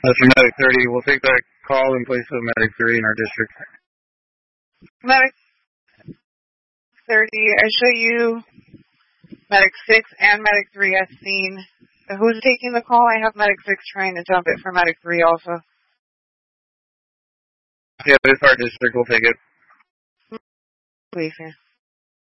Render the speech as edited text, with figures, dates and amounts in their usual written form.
That's for Medic 30. We'll take that call in place of Medic 3 in our district. Medic 30, I show you Medic 6 and Medic 3 I've seen. Who's taking the call? I have Medic 6 trying to dump it for Medic 3 also. Yeah, it's our district. We'll take it. Please, yeah.